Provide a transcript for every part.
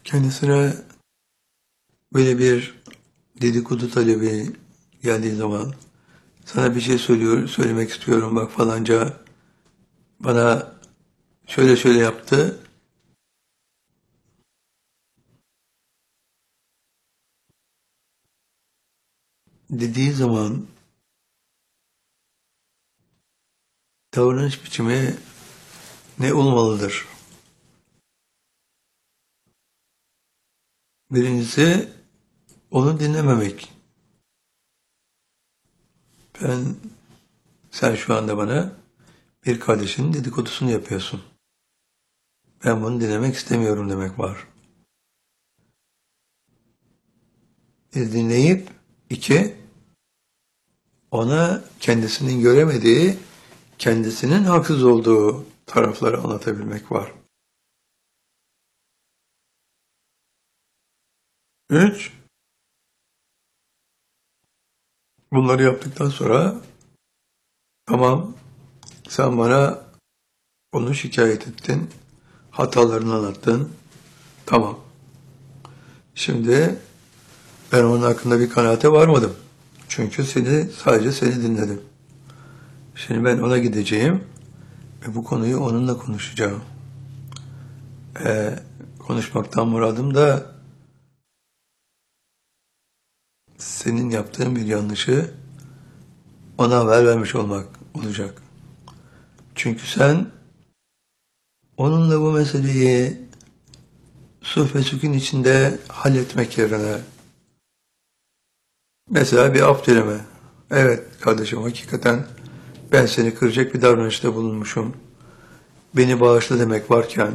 Kendisine böyle bir dedikodu talebi geldiği zaman sana bir şey söylemek istiyorum bak falanca bana şöyle şöyle yaptı dediği zaman davranış biçimi ne olmalıdır? Birincisi onu dinlememek. Ben, sen şu anda bana bir kardeşinin dedikodusunu yapıyorsun. Ben bunu dinlemek istemiyorum demek var. Dinleyip iki, ona kendisinin göremediği, kendisinin haksız olduğu tarafları anlatabilmek var. Üç, bunları yaptıktan sonra tamam sen bana onu şikayet ettin, hatalarını anlattın, tamam. Şimdi ben onun hakkında bir kanaate varmadım. Çünkü sadece seni dinledim. Şimdi ben ona gideceğim ve bu konuyu onunla konuşacağım. Konuşmaktan muradım da senin yaptığın bir yanlışı ona haber vermiş olmak olacak. Çünkü sen onunla bu meseleyi sulh ve sükun içinde halletmek yerine mesela bir af dileme. Evet kardeşim hakikaten ben seni kıracak bir davranışta bulunmuşum. Beni bağışla demek varken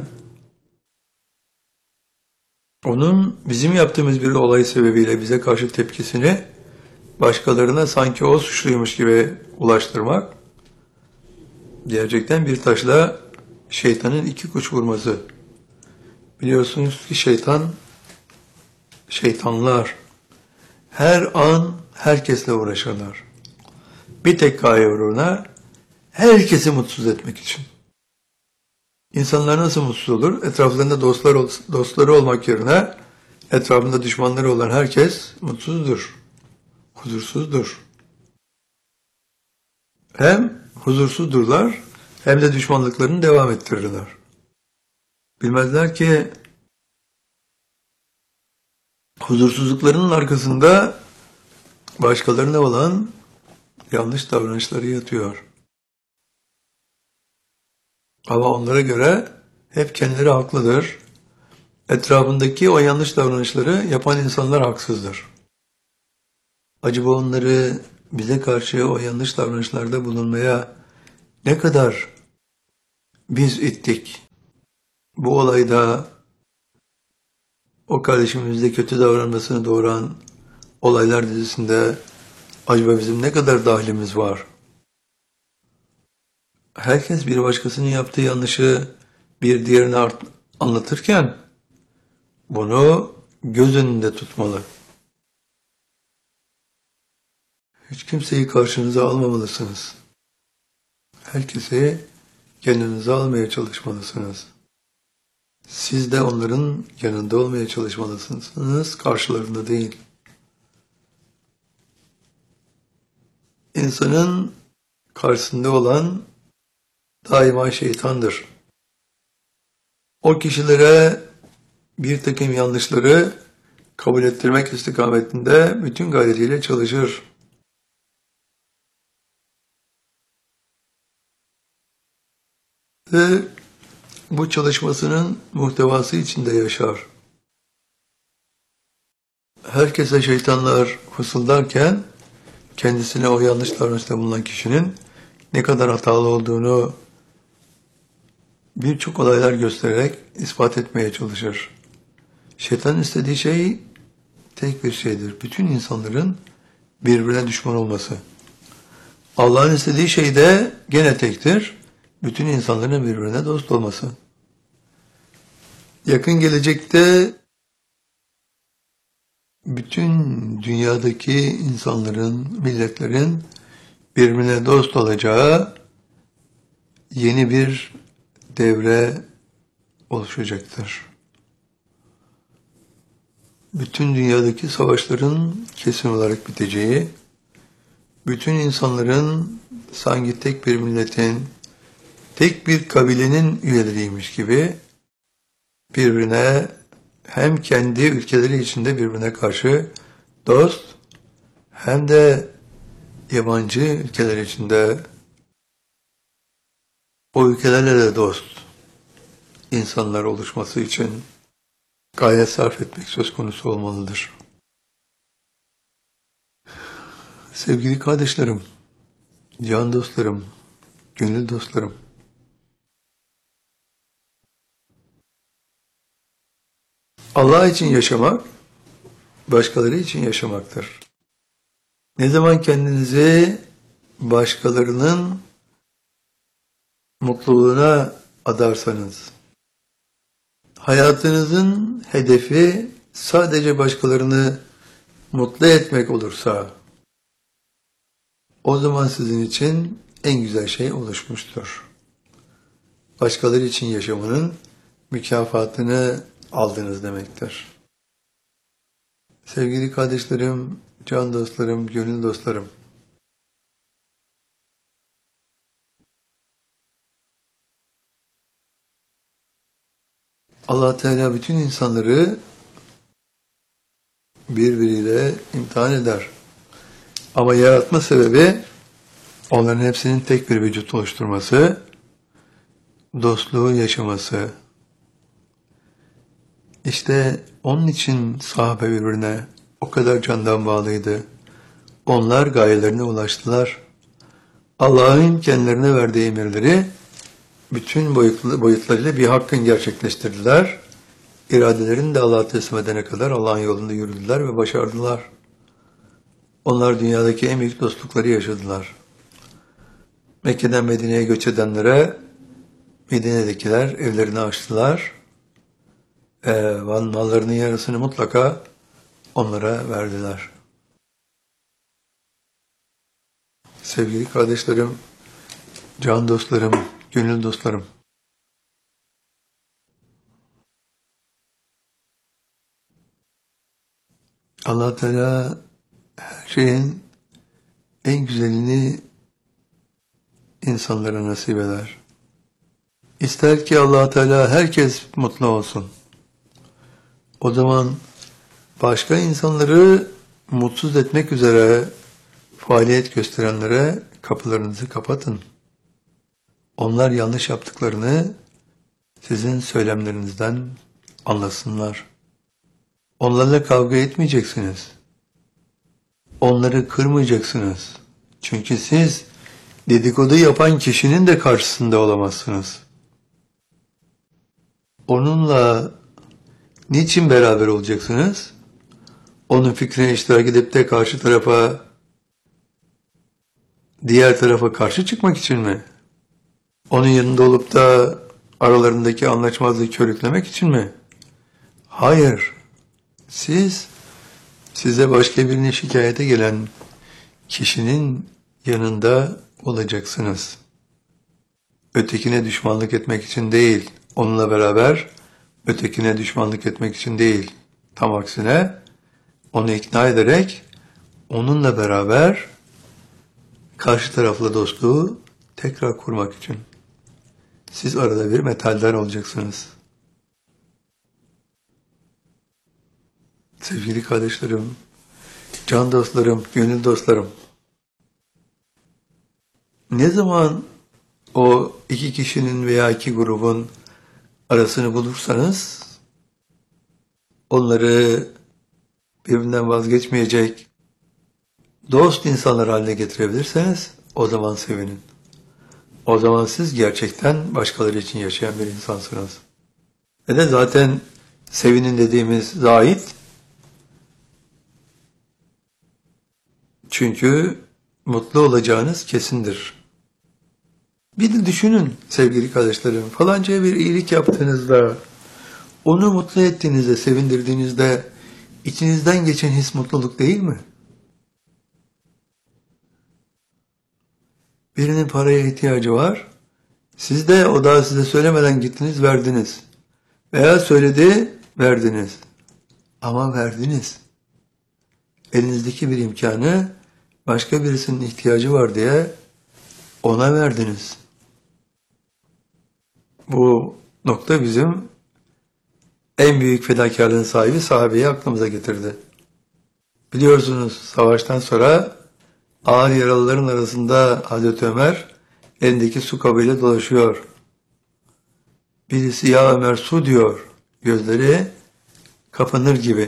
onun bizim yaptığımız bir olay sebebiyle bize karşı tepkisini başkalarına sanki o suçluymuş gibi ulaştırmak gerçekten bir taşla şeytanın iki kuş vurması. Biliyorsunuz ki şeytanlar her an herkesle uğraşırlar. Bir tek gaye uğruna herkesi mutsuz etmek için. İnsanlar nasıl mutsuz olur? Etraflarında dostları olmak yerine etrafında düşmanları olan herkes mutsuzdur, huzursuzdur. Hem huzursuzdurlar hem de düşmanlıklarını devam ettirirler. Bilmezler ki huzursuzluklarının arkasında başkalarına olan yanlış davranışları yatıyor. Ama onlara göre hep kendileri haklıdır. Etrafındaki o yanlış davranışları yapan insanlar haksızdır. Acaba onları bize karşı o yanlış davranışlarda bulunmaya ne kadar biz ittik? Bu olayda o kardeşimizde kötü davranmasını doğuran olaylar dizisinde acaba bizim ne kadar dahilimiz var? Herkes bir başkasının yaptığı yanlışı bir diğerine anlatırken bunu göz önünde tutmalı. Hiç kimseyi karşınıza almamalısınız. Herkesi kendinize almaya çalışmalısınız. Siz de onların yanında olmaya çalışmalısınız, karşılarında değil. İnsanın karşısında olan daima şeytandır. O kişilere bir takım yanlışları kabul ettirmek istikametinde bütün gayretiyle çalışır. Ve bu çalışmasının muhtevası içinde yaşar. Herkese şeytanlar fısıldarken kendisine o yanlış davranışta bulunan kişinin ne kadar hatalı olduğunu birçok olaylar göstererek ispat etmeye çalışır. Şeytanın istediği şey tek bir şeydir. Bütün insanların birbirine düşman olması. Allah'ın istediği şey de gene tektir. Bütün insanların birbirine dost olması. Yakın gelecekte bütün dünyadaki insanların, milletlerin birbirine dost olacağı yeni bir devre oluşacaktır. bütün dünyadaki savaşların kesin olarak biteceği, bütün insanların sanki tek bir milletin, tek bir kabilenin üyeleriymiş gibi birbirine hem kendi ülkeleri içinde birbirine karşı dost hem de yabancı ülkeler içinde o ülkelerle de dost insanlar oluşması için gayret sarf etmek söz konusu olmalıdır. Sevgili kardeşlerim, can dostlarım, gönül dostlarım, Allah için yaşamak, başkaları için yaşamaktır. Ne zaman kendinizi başkalarının mutluluğuna adarsanız, hayatınızın hedefi sadece başkalarını mutlu etmek olursa, o zaman sizin için en güzel şey oluşmuştur. Başkaları için yaşamanın mükafatını aldınız demektir. Sevgili kardeşlerim, can dostlarım, gönül dostlarım, Allah Teala bütün insanları birbiriyle imtihan eder. Ama yaratma sebebi onların hepsinin tek bir vücut oluşturması, dostluğu yaşaması. İşte onun için sahabe birbirine o kadar candan bağlıydı. Onlar gayelerine ulaştılar. Allah'ın kendilerine verdiği emirleri bütün boyutlarıyla bir hakkın gerçekleştirdiler. İradelerini de Allah'a teslim edene kadar Allah'ın yolunda yürüdüler ve başardılar. Onlar dünyadaki en büyük dostlukları yaşadılar. Mekke'den Medine'ye göç edenlere Medine'dekiler evlerini açtılar. Mallarının yarısını mutlaka onlara verdiler. Sevgili kardeşlerim, can dostlarım, gönül dostlarım, Allah Teala her şeyin en güzelini insanlara nasip eder. İster ki Allah Teala herkes mutlu olsun. O zaman başka insanları mutsuz etmek üzere faaliyet gösterenlere kapılarınızı kapatın. Onlar yanlış yaptıklarını sizin söylemlerinizden anlasınlar. Onlarla kavga etmeyeceksiniz. Onları kırmayacaksınız. Çünkü siz dedikodu yapan kişinin de karşısında olamazsınız. Onunla niçin beraber olacaksınız? Onun fikrine iştirak edip de karşı tarafa, diğer tarafa karşı çıkmak için mi? Onun yanında olup da aralarındaki anlaşmazlığı körüklemek için mi? Hayır. Size başka birini şikayete gelen kişinin yanında olacaksınız. Ötekine düşmanlık etmek için değil, onunla beraber ötekine düşmanlık etmek için değil. Tam aksine onu ikna ederek onunla beraber karşı tarafla dostluğu tekrar kurmak için. Siz arada bir metalden olacaksınız. Sevgili kardeşlerim, can dostlarım, gönül dostlarım, ne zaman o iki kişinin veya iki grubun arasını bulursanız, onları birbirinden vazgeçmeyecek dost insanlar haline getirebilirseniz, o zaman sevinin. O zaman siz gerçekten başkaları için yaşayan bir insansınız. Ve de zaten sevinin dediğimiz zahit, çünkü mutlu olacağınız kesindir. Bir de düşünün sevgili kardeşlerim, falancaya bir iyilik yaptığınızda, onu mutlu ettiğinizde, sevindirdiğinizde içinizden geçen his mutluluk değil mi? Birinin paraya ihtiyacı var, siz de o daha size söylemeden gittiniz verdiniz. Veya söyledi verdiniz. Ama verdiniz. Elinizdeki bir imkanı başka birisinin ihtiyacı var diye ona verdiniz. Bu nokta bizim en büyük fedakarlığın sahibi sahabeyi aklımıza getirdi. Biliyorsunuz savaştan sonra ağır yaralıların arasında Hazreti Ömer elindeki su kabıyla dolaşıyor. Birisi ya Ömer su diyor. Gözleri kapanır gibi.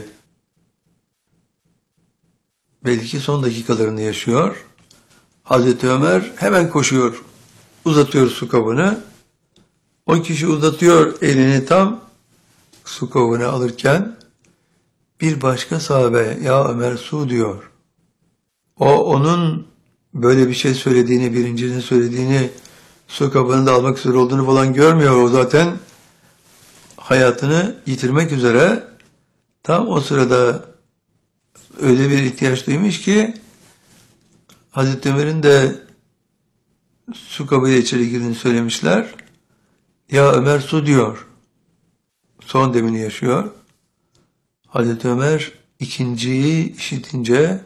Belki son dakikalarını yaşıyor. Hazreti Ömer hemen koşuyor. Uzatıyor su kabını. O kişi uzatıyor elini tam su kabını alırken bir başka sahabe ya Ömer su diyor. O onun böyle bir şey söylediğini, birincinin söylediğini, su kabını da almak üzere olduğunu falan görmüyor. O zaten hayatını yitirmek üzere. Tam o sırada öyle bir ihtiyaç duymuş ki Hazreti Ömer'in de su kabıyla içeri girdiğini söylemişler. Ya Ömer su diyor. Son demini yaşıyor. Hazreti Ömer ikinciyi işitince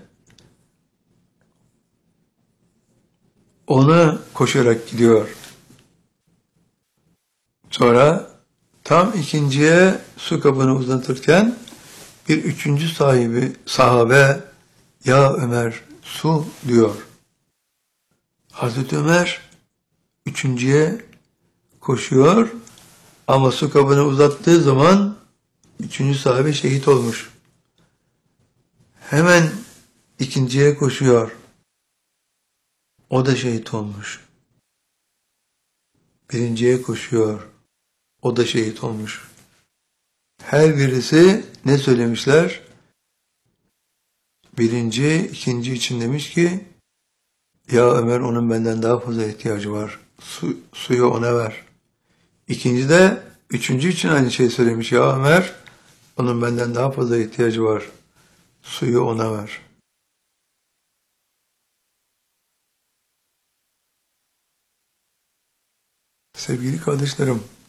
ona koşarak gidiyor. Sonra tam ikinciye su kabını uzatırken bir üçüncü sahabe ya Ömer su diyor. Hazreti Ömer üçüncüye koşuyor ama su kabını uzattığı zaman üçüncü sahabe şehit olmuş. Hemen ikinciye koşuyor. O da şehit olmuş. Birinciye koşuyor. O da şehit olmuş. Her birisi ne söylemişler? Birinci, ikinci için demiş ki ya Ömer onun benden daha fazla ihtiyacı var. Suyu ona ver. İkinci de üçüncü için aynı şeyi söylemiş. Ya Ömer onun benden daha fazla ihtiyacı var. Suyu ona ver. Sevgili kardeşlerim,